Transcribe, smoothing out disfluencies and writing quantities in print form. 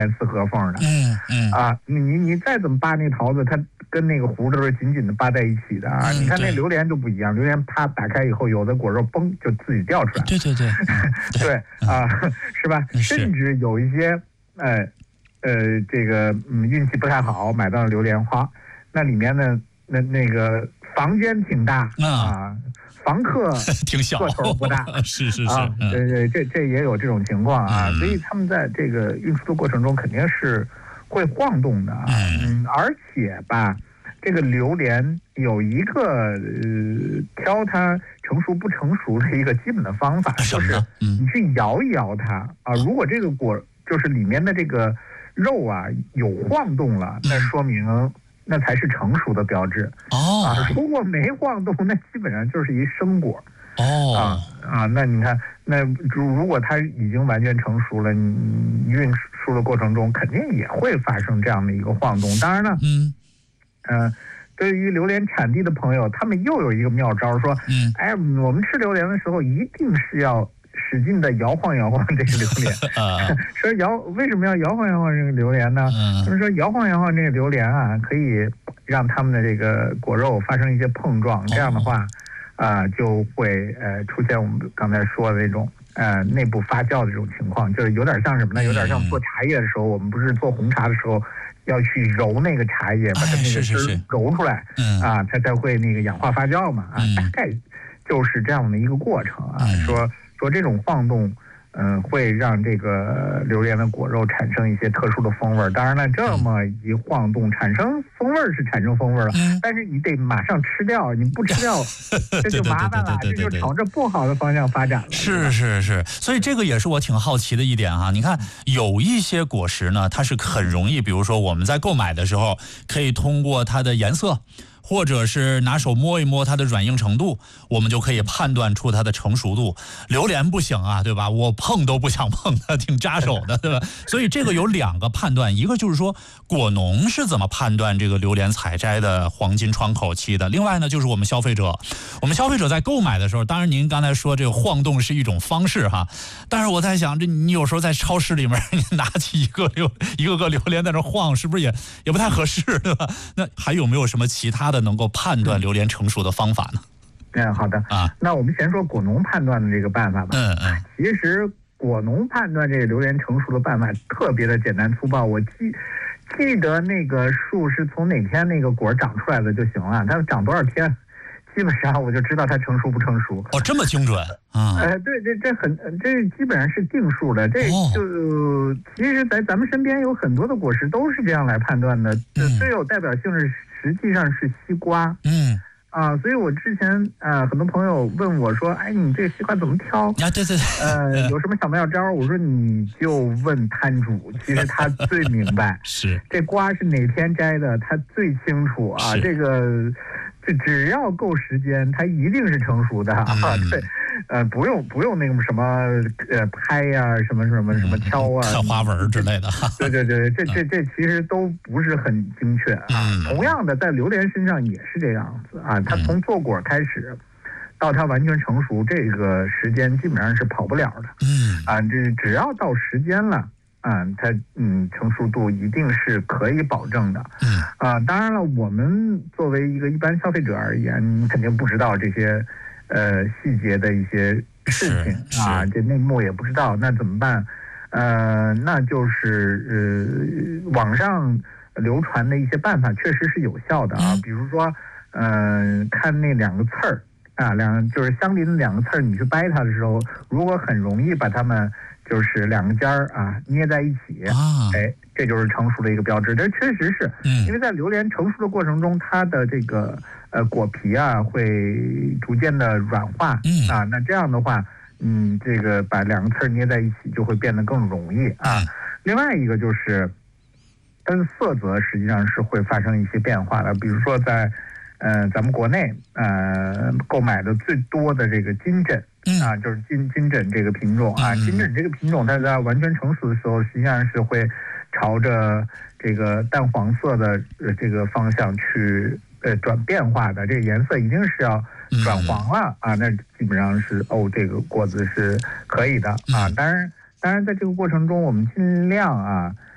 丝合缝的。你再怎么扒那桃子，它跟那个核都是紧紧的扒在一起的啊。你看那榴莲就不一样，榴莲啪打开以后，有的果肉嘣就自己掉出来。 对对啊，是吧？甚至有一些这个运气不太好，买到了榴莲花，那里面呢那个房间挺大啊。房客挺小， 个头不大， 是啊，这也有这种情况啊，所以他们在这个运输的过程中肯定是会晃动的啊，而且吧，这个榴莲有一个挑它成熟不成熟的一个基本的方法，就是你去摇一摇它啊，如果这个果就是里面的这个肉啊有晃动了，那说明那才是成熟的标志如果没晃动，那基本上就是一生果那你看，那如果它已经完全成熟了，你运输的过程中肯定也会发生这样的一个晃动。当然了，对于榴莲产地的朋友，他们又有一个妙招，说，我们吃榴莲的时候一定是要使劲的摇晃这个榴莲说为什么要摇晃这个榴莲呢？就是说摇晃这个榴莲啊，可以让它们的这个果肉发生一些碰撞，这样的话就会出现我们刚才说的那种内部发酵的这种情况，就是有点像什么呢？有点像做茶叶的时候，我们不是做红茶的时候要去揉那个茶叶，把它那个汁揉出来它才会那个氧化发酵嘛大概就是这样的一个过程说这种晃动，会让这个榴莲的果肉产生一些特殊的风味。当然了，这么一晃动，产生风味是产生风味了，但是你得马上吃掉，你不吃掉，这就麻烦了，这就朝着不好的方向发展了。 是，所以这个也是我挺好奇的一点哈。你看，有一些果实呢，它是很容易，比如说我们在购买的时候，可以通过它的颜色，或者是拿手摸一摸它的软硬程度，我们就可以判断出它的成熟度。榴莲不行啊，对吧？我碰都不想碰它，挺扎手的，对吧？所以这个有两个判断，一个就是说果农是怎么判断这个榴莲采摘的黄金窗口期的，另外呢就是我们消费者在购买的时候，当然您刚才说这个晃动是一种方式哈，但是我在想，这你有时候在超市里面你拿起一个个榴莲在那晃，是不是也不太合适，对吧？那还有没有什么其他的能够判断榴莲成熟的方法呢？ 好的那我们先说果农判断的这个办法吧。其实果农判断这个榴莲成熟的办法特别的简单粗暴，我记得那个树是从哪天那个果长出来的就行了，它长多少天，基本上我就知道它成熟不成熟。 这么精准对，这基本上是定数的。这就其实在咱们身边有很多的果实都是这样来判断的。最有代表性是实际上是西瓜。所以我之前很多朋友问我说，你这个西瓜怎么挑？对，有什么小妙招？我说你就问摊主，其实他最明白。 是这瓜是哪天摘的，他最清楚啊。这个只要够时间，它一定是成熟的对。不用那个什么拍呀，什么敲刻花纹之类的。 对，这其实都不是很精确同样的，在榴莲身上也是这样子它从做果开始到它完全成熟，这个时间基本上是跑不了的。这只要到时间了它成熟度一定是可以保证的。当然了，我们作为一个一般消费者而言，你肯定不知道这些细节的一些事情这内幕也不知道，那怎么办？那就是网上流传的一些办法确实是有效的比如说看那两个刺儿就是相邻的两个刺儿，你去掰它的时候，如果很容易把它们就是两个尖儿捏在一起这就是成熟的一个标志。这确实是因为在榴莲成熟的过程中，它的这个果皮会逐渐的软化那这样的话这个把两个刺儿捏在一起就会变得更容易另外一个就是它的色泽实际上是会发生一些变化的，比如说在咱们国内购买的最多的这个金枕就是金枕这个品种金枕这个品种它在完全成熟的时候，实际上是会朝着这个淡黄色的这个方向去转变化的，这个颜色一定是要转黄了那基本上是这个果子是可以的当然在这个过程中，我们尽量